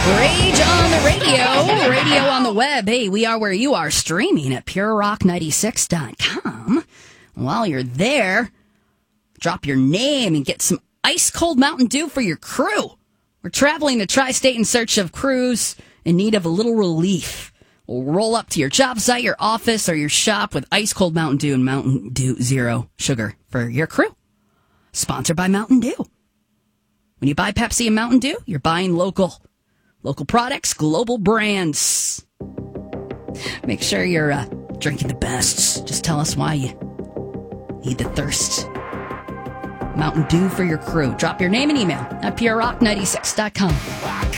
Rage on the radio, radio on the web. Hey, we are where you are, streaming at purerock96.com. While you're there, drop your name and get some ice cold Mountain Dew for your crew. We're traveling the tri-state in search of crews in need of a little relief. We'll roll up to your job site, your office, or your shop with ice cold Mountain Dew and Mountain Dew Zero Sugar for your crew. Sponsored by Mountain Dew. When you buy Pepsi and Mountain Dew, you're buying local. Local products, global brands. Make sure you're drinking the best. Just tell us why you need the thirst. Mountain Dew for your crew. Drop your name and email at purerock96.com.